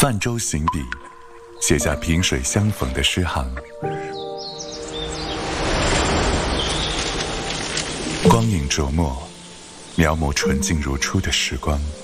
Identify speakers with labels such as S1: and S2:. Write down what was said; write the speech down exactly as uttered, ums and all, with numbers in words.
S1: 泛舟行笔，写下萍水相逢的诗行。光影琢磨，描摹纯净如初的时光。